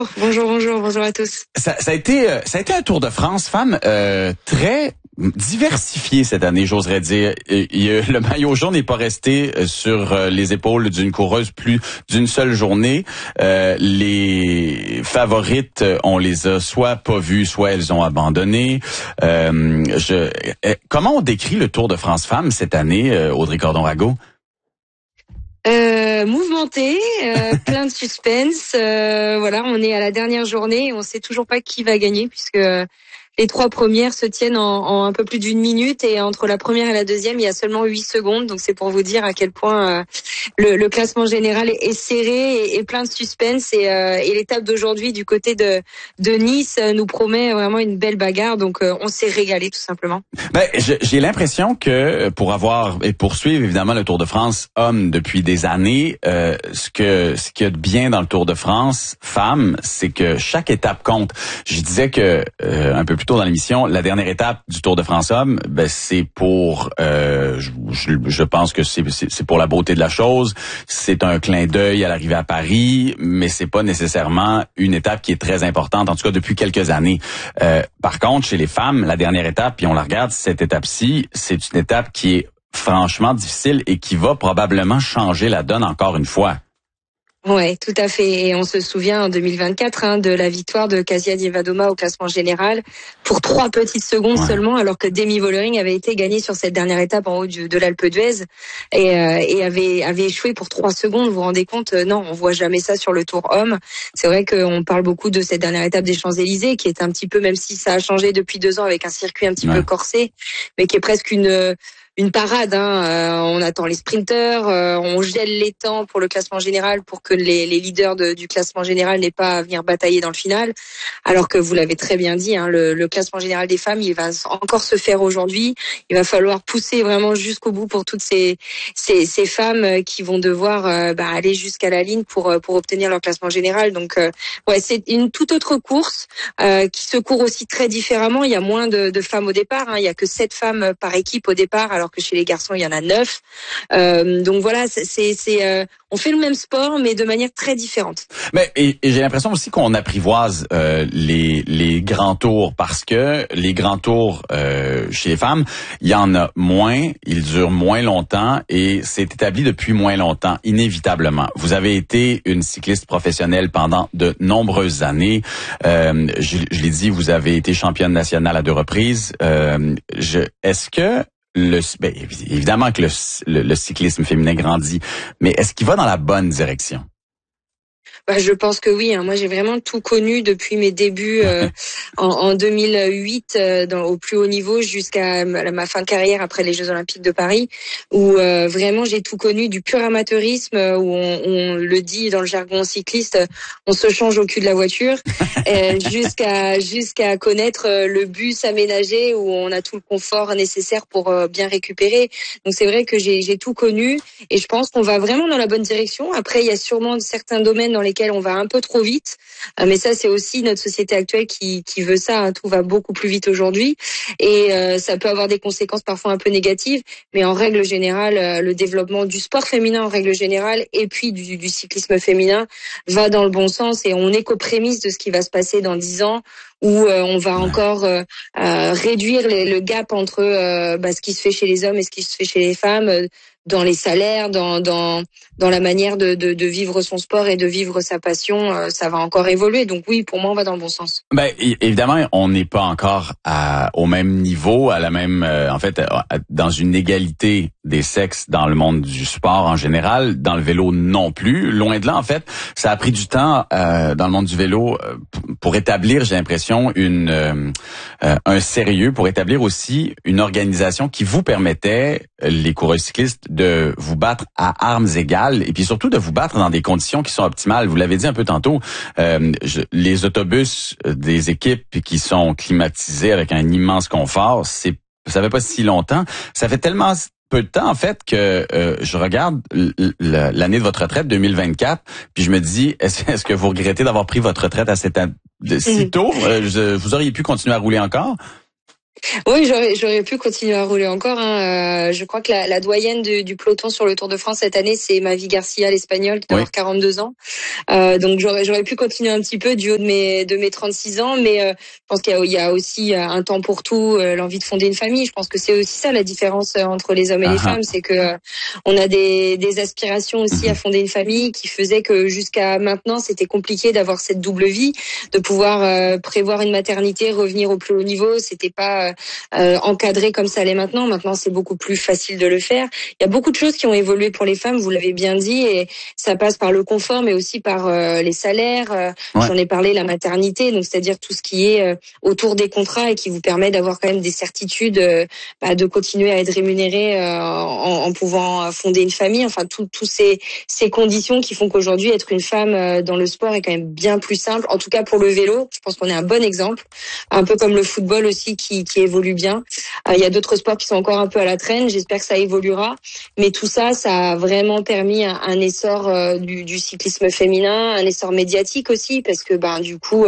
Bonjour à tous. Ça a été un Tour de France femmes très diversifié cette année, j'oserais dire. Le maillot jaune n'est pas resté sur les épaules d'une coureuse plus d'une seule journée. Les favorites, on les a soit pas vues, soit elles ont abandonné. Comment on décrit le Tour de France femmes cette année, Audrey Cordon-Rago? Mouvementé, plein de suspense. Voilà, on est à la dernière journée et on sait toujours pas qui va gagner puisque les trois premières se tiennent en un peu plus d'une minute et entre la première et la deuxième, il y a seulement 8 secondes. Donc c'est pour vous dire à quel point le classement général est serré et plein de suspense. Et l'étape d'aujourd'hui du côté de Nice nous promet vraiment une belle bagarre. Donc on s'est régalé tout simplement. J'ai l'impression que pour avoir et poursuivre évidemment le Tour de France homme depuis des années, ce qu'il y a de bien dans le Tour de France femmes, c'est que chaque étape compte. Je disais que un peu plus tôt dans l'émission, la dernière étape du Tour de France homme, c'est pour je pense que c'est pour la beauté de la chose, c'est un clin d'œil à l'arrivée à Paris, mais c'est pas nécessairement une étape qui est très importante, en tout cas depuis quelques années. Par contre, chez les femmes, la dernière étape, puis on la regarde, cette étape-ci, c'est une étape qui est franchement difficile et qui va probablement changer la donne encore une fois. Ouais, tout à fait. Et on se souvient en 2024 de la victoire de Kasia Dievadoma au classement général pour 3 petites secondes seulement, alors que Demi Vollering avait été gagnée sur cette dernière étape en haut de l'Alpe d'Huez et avait échoué pour 3 secondes. Vous vous rendez compte? Non, on voit jamais ça sur le Tour homme. C'est vrai qu'on parle beaucoup de cette dernière étape des Champs-Élysées, qui est un petit peu, même si ça a changé depuis 2 ans avec un circuit un petit peu corsé, mais qui est presque une parade. On attend les sprinteurs, on gèle les temps pour le classement général pour que les leaders du classement général n'aient pas à venir batailler dans le final. Alors que vous l'avez très bien dit, le classement général des femmes, il va encore se faire aujourd'hui. Il va falloir pousser vraiment jusqu'au bout pour toutes ces femmes qui vont devoir aller jusqu'à la ligne pour obtenir leur classement général. Donc c'est une toute autre course qui se court aussi très différemment. Il y a moins de femmes au départ. Il y a que 7 femmes par équipe au départ, alors que chez les garçons, il y en a 9. Donc voilà, on fait le même sport, mais de manière très différente. Et j'ai l'impression aussi qu'on apprivoise les grands tours, parce que les grands tours chez les femmes, il y en a moins, ils durent moins longtemps et c'est établi depuis moins longtemps, inévitablement. Vous avez été une cycliste professionnelle pendant de nombreuses années. Je l'ai dit, vous avez été championne nationale à 2 reprises. Est-ce que évidemment que le cyclisme féminin grandit, mais est-ce qu'il va dans la bonne direction? Je pense que oui. Moi, j'ai vraiment tout connu depuis mes débuts en 2008 au plus haut niveau jusqu'à ma fin de carrière après les Jeux Olympiques de Paris, où vraiment j'ai tout connu, du pur amateurisme où on le dit dans le jargon cycliste, on se change au cul de la voiture, jusqu'à connaître le bus aménagé où on a tout le confort nécessaire pour bien récupérer. Donc c'est vrai que j'ai tout connu et je pense qu'on va vraiment dans la bonne direction. Après, il y a sûrement certains domaines dans lesquels on va un peu trop vite, mais ça c'est aussi notre société actuelle qui veut ça. Tout va beaucoup plus vite aujourd'hui et ça peut avoir des conséquences parfois un peu négatives, mais en règle générale, le développement du sport féminin en règle générale et puis du cyclisme féminin va dans le bon sens et on est qu'aux prémices de ce qui va se passer dans 10 ans où on va encore réduire le gap entre ce qui se fait chez les hommes et ce qui se fait chez les femmes, dans les salaires, dans la manière de vivre son sport et de vivre sa passion. Ça va encore évoluer. Donc oui, pour moi, on va dans le bon sens. Évidemment, on n'est pas encore au même niveau, à la même, dans une égalité des sexes dans le monde du sport en général, dans le vélo non plus. Loin de là, en fait, ça a pris du temps dans le monde du vélo pour établir, j'ai l'impression, un sérieux, pour établir aussi une organisation qui vous permettait, les coureurs cyclistes, de vous battre à armes égales et puis surtout de vous battre dans des conditions qui sont optimales. Vous l'avez dit un peu tantôt, les autobus des équipes qui sont climatisés avec un immense confort, ça fait pas si longtemps. Ça fait tellement peu de temps, en fait, que je regarde l'année de votre retraite, 2024, puis je me dis, est-ce que vous regrettez d'avoir pris votre retraite à si tôt? Vous auriez pu continuer à rouler encore? Oui, j'aurais pu continuer à rouler encore. Je crois que la doyenne du peloton sur le Tour de France cette année, c'est Mavi Garcia, l'Espagnole, qui doit avoir 42 ans. Donc j'aurais pu continuer un petit peu du haut de mes 36 ans, mais je pense qu'il y a aussi un temps pour tout, l'envie de fonder une famille. Je pense que c'est aussi ça la différence entre les hommes et les femmes, c'est que on a des aspirations aussi à fonder une famille qui faisaient que jusqu'à maintenant c'était compliqué d'avoir cette double vie, de pouvoir prévoir une maternité, revenir au plus haut niveau. C'était pas encadré comme ça l'est maintenant. Maintenant, c'est beaucoup plus facile de le faire. Il y a beaucoup de choses qui ont évolué pour les femmes, vous l'avez bien dit, et ça passe par le confort, mais aussi par les salaires. J'en ai parlé, la maternité, donc c'est-à-dire tout ce qui est autour des contrats et qui vous permet d'avoir quand même des certitudes, de continuer à être rémunéré en pouvant fonder une famille. Enfin, tous ces conditions qui font qu'aujourd'hui, être une femme dans le sport est quand même bien plus simple. En tout cas, pour le vélo, je pense qu'on est un bon exemple. Un peu comme le football aussi qui évolue bien. Il y a d'autres sports qui sont encore un peu à la traîne. J'espère que ça évoluera. Mais tout ça, ça a vraiment permis un essor du cyclisme féminin, un essor médiatique aussi, parce que du coup,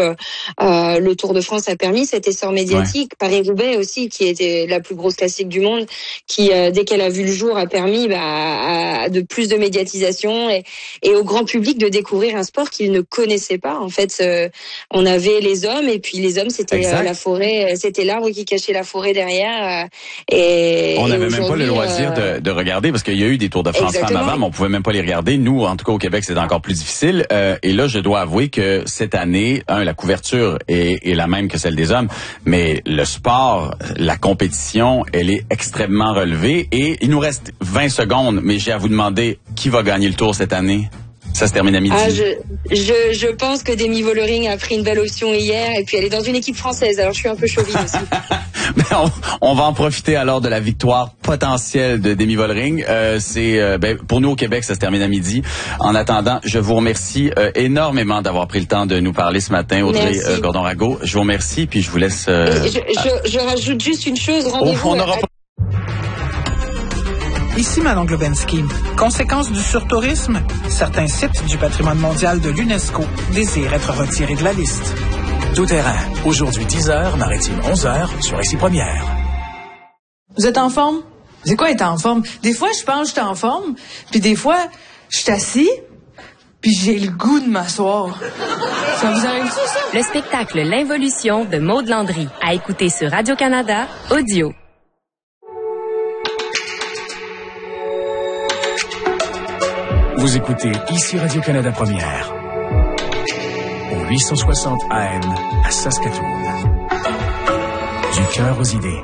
le Tour de France a permis cet essor médiatique. Paris-Roubaix aussi, qui était la plus grosse classique du monde, qui dès qu'elle a vu le jour a permis à de plus de médiatisation et au grand public de découvrir un sport qu'il ne connaissait pas. En fait, on avait les hommes et puis les hommes, c'était la forêt, c'était l'arbre qui cachait la forêt derrière. Et on n'avait même pas le loisir de regarder parce qu'il y a eu des Tours de France femmes avant, mais on pouvait même pas les regarder. Nous, en tout cas au Québec, c'est encore plus difficile. Et là, je dois avouer que cette année, la couverture est la même que celle des hommes, mais le sport, la compétition, elle est extrêmement relevée. Et il nous reste 20 secondes, mais j'ai à vous demander qui va gagner le Tour cette année. Ça se termine à midi. Je pense que Demi Vollering a pris une belle option hier et puis elle est dans une équipe française. Alors je suis un peu chauvine aussi. Mais on va en profiter alors de la victoire potentielle de Demi Vollering. Pour nous au Québec, ça se termine à midi. En attendant, je vous remercie énormément d'avoir pris le temps de nous parler ce matin, Audrey Gordon-Rago. Je vous remercie puis je vous laisse. Je rajoute juste une chose. Rendez-vous. Ici Manon Globensky. Conséquence du surtourisme, certains sites du patrimoine mondial de l'UNESCO désirent être retirés de la liste. Tout terrain. Aujourd'hui 10h, Maritime 11h, sur Ici Première. Vous êtes en forme? C'est quoi être en forme? Des fois, je pense que je suis en forme, puis des fois, je suis assis, puis j'ai le goût de m'asseoir. Ça vous arrive ça? Le spectacle L'Involution de Maud Landry, à écouter sur Radio-Canada, audio. Vous écoutez Ici Radio-Canada Première. Au 860 AM à Saskatoon. Du cœur aux idées.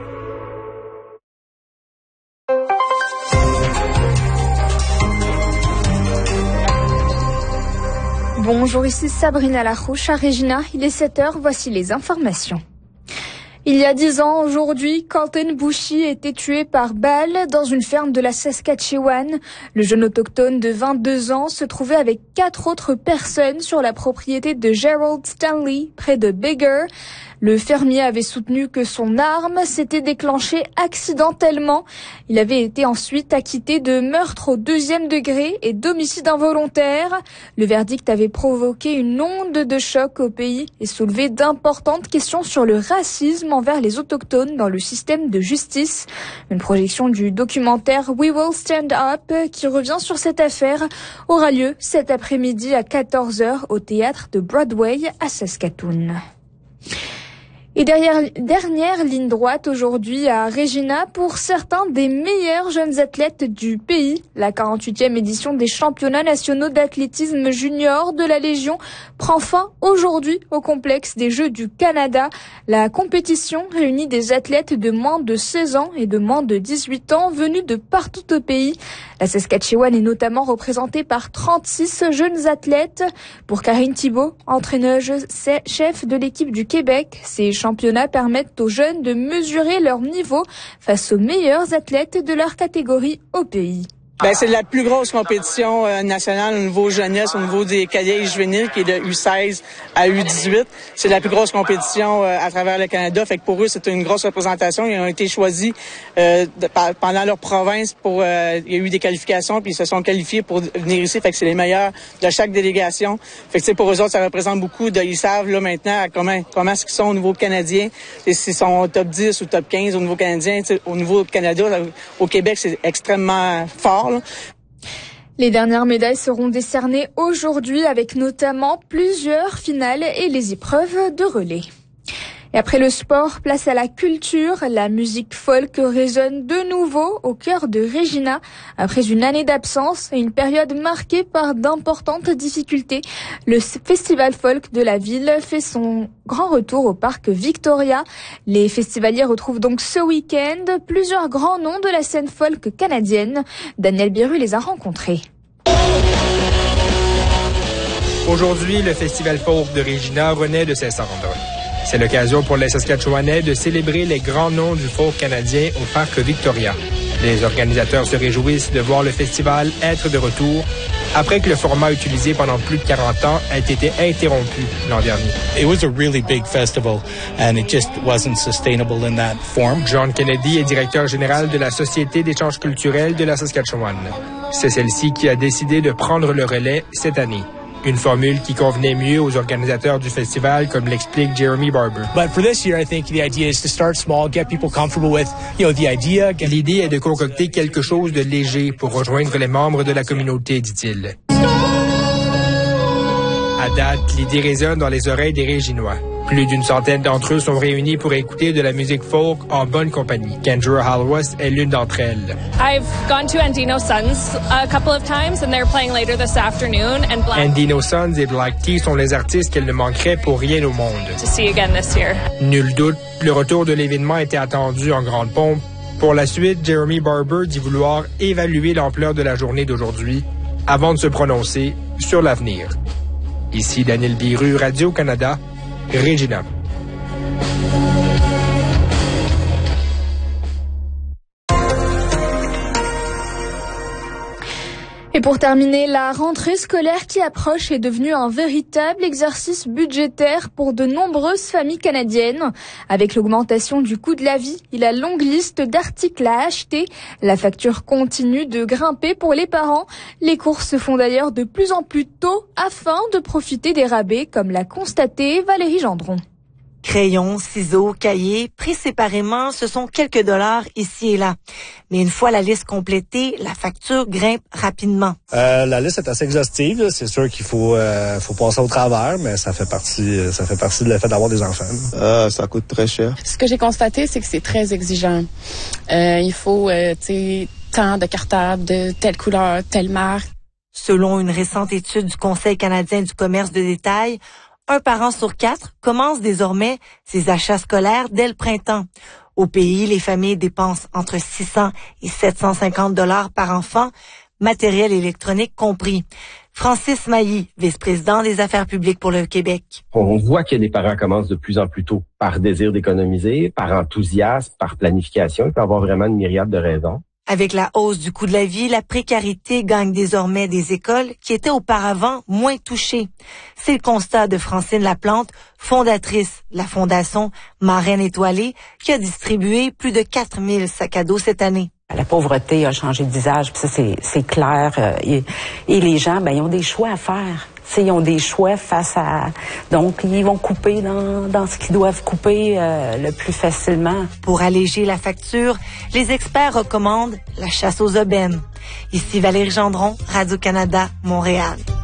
Bonjour, ici Sabrina Larouche à Regina. Il est 7h, voici les informations. Il y a 10 ans, aujourd'hui, Colton Bushy était tué par balle dans une ferme de la Saskatchewan. Le jeune autochtone de 22 ans se trouvait avec 4 autres personnes sur la propriété de Gerald Stanley, près de Biggar. Le fermier avait soutenu que son arme s'était déclenchée accidentellement. Il avait été ensuite acquitté de meurtre au 2e degré et d'homicide involontaire. Le verdict avait provoqué une onde de choc au pays et soulevé d'importantes questions sur le racisme envers les autochtones dans le système de justice. Une projection du documentaire We Will Stand Up, qui revient sur cette affaire, aura lieu cet après-midi à 14h au théâtre de Broadway à Saskatoon. Et dernière ligne droite aujourd'hui à Regina pour certains des meilleurs jeunes athlètes du pays. La 48e édition des championnats nationaux d'athlétisme junior de la Légion prend fin aujourd'hui au complexe des Jeux du Canada. La compétition réunit des athlètes de moins de 16 ans et de moins de 18 ans venus de partout au pays. La Saskatchewan est notamment représentée par 36 jeunes athlètes. Pour Karine Thibault, entraîneuse chef de l'équipe du Québec, ces championnats permettent aux jeunes de mesurer leur niveau face aux meilleurs athlètes de leur catégorie au pays. C'est la plus grosse compétition nationale au niveau jeunesse, au niveau des cadets juvéniles, qui est de U16 à U18. C'est la plus grosse compétition à travers le Canada. Fait que pour eux, c'est une grosse représentation. Ils ont été choisis pendant leur province pour... il y a eu des qualifications, puis ils se sont qualifiés pour venir ici. Fait que c'est les meilleurs de chaque délégation. Fait que pour eux autres, ça représente beaucoup. Ils savent là maintenant comment est-ce qu'ils sont au niveau canadien. S'ils sont top 10 ou top 15 au niveau canadien. Au niveau Canada, au Québec, c'est extrêmement fort. Là. Les dernières médailles seront décernées aujourd'hui avec notamment plusieurs finales et les épreuves de relais. Et après le sport, place à la culture. La musique folk résonne de nouveau au cœur de Regina. Après une année d'absence et une période marquée par d'importantes difficultés, le festival folk de la ville fait son grand retour au parc Victoria. Les festivaliers retrouvent donc ce week-end plusieurs grands noms de la scène folk canadienne. Daniel Biru les a rencontrés. Aujourd'hui, le festival folk de Regina renaît de ses cendres. C'est l'occasion pour les Saskatchewanais de célébrer les grands noms du folk canadien au parc Victoria. Les organisateurs se réjouissent de voir le festival être de retour après que le format utilisé pendant plus de 40 ans ait été interrompu l'an dernier. It was a really big festival and it just wasn't sustainable in that form. John Kennedy est directeur général de la Société d'échange culturel de la Saskatchewan. C'est celle-ci qui a décidé de prendre le relais cette année. Une formule qui convenait mieux aux organisateurs du festival, comme l'explique Jeremy Barber. But for this year, I think the idea is to start small, get people comfortable with, the idea. L'idée est de concocter quelque chose de léger pour rejoindre les membres de la communauté, dit-il. À date, l'idée résonne dans les oreilles des Réginois. Plus d'une centaine d'entre eux sont réunis pour écouter de la musique folk en bonne compagnie. Kendra Halwas est l'une d'entre elles. I've gone to Andino Sons a couple of times and they're playing later this afternoon. And Andino Sons et Black Tea sont les artistes qu'elle ne manquerait pour rien au monde. To see again this year. Nul doute, le retour de l'événement était attendu en grande pompe. Pour la suite, Jeremy Barber dit vouloir évaluer l'ampleur de la journée d'aujourd'hui avant de se prononcer sur l'avenir. Ici Daniel Biru, Radio-Canada, Regina. Et pour terminer, la rentrée scolaire qui approche est devenue un véritable exercice budgétaire pour de nombreuses familles canadiennes. Avec l'augmentation du coût de la vie et la longue liste d'articles à acheter, la facture continue de grimper pour les parents. Les courses se font d'ailleurs de plus en plus tôt afin de profiter des rabais, comme l'a constaté Valérie Gendron. Crayons, ciseaux, cahiers, pris séparément, ce sont quelques dollars ici et là. Mais une fois la liste complétée, la facture grimpe rapidement. La liste est assez exhaustive. C'est sûr qu'il faut passer au travers, mais ça fait partie de l'effet d'avoir des enfants. Ça coûte très cher. Ce que j'ai constaté, c'est que c'est très exigeant. Il faut, tant de cartables de telle couleur, telle marque. Selon une récente étude du Conseil canadien du commerce de détail, 1 parent sur 4 commence désormais ses achats scolaires dès le printemps. Au pays, les familles dépensent entre 600 et 750 $ par enfant, matériel électronique compris. Francis Mailly, vice-président des affaires publiques pour le Québec. On voit que les parents commencent de plus en plus tôt par désir d'économiser, par enthousiasme, par planification. Il peut y avoir vraiment une myriade de raisons. Avec la hausse du coût de la vie, la précarité gagne désormais des écoles qui étaient auparavant moins touchées. C'est le constat de Francine Laplante, fondatrice de la Fondation Marraine Étoilée, qui a distribué plus de 4000 sacs à dos cette année. La pauvreté a changé de visage, puis ça c'est clair. Et les gens, ils ont des choix à faire. Ils ont des choix face à... Donc, ils vont couper dans ce qu'ils doivent couper le plus facilement. Pour alléger la facture, les experts recommandent la chasse aux aubaines. Ici Valérie Gendron, Radio-Canada, Montréal.